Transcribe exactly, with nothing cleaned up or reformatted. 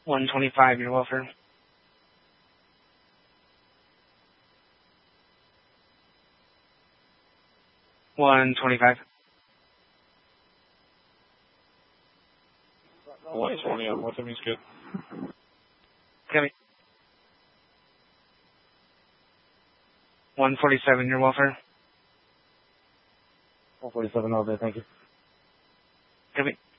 one twenty-five, your welfare. one twenty-five. one twenty on what that means good. Copy. one forty-seven, your welfare. one forty-seven all day, thank you. Copy.